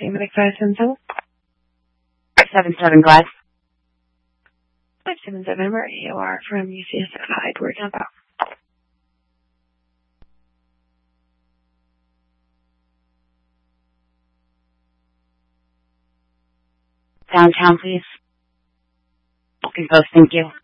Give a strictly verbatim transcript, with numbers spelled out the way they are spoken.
Medic five seven seven. five seven seven, Glad. five seven seven, we're A O R from U C S F Hyde. We're down about. Downtown, please. Okay, folks, thank you.